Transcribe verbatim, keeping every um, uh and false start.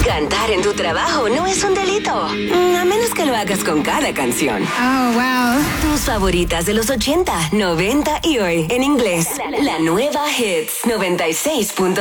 Cantar en tu trabajo no es un delito, a menos que lo hagas con cada canción. Oh, wow. Tus favoritas de los ochenta, noventa y hoy en inglés. La nueva Hits noventa y seis punto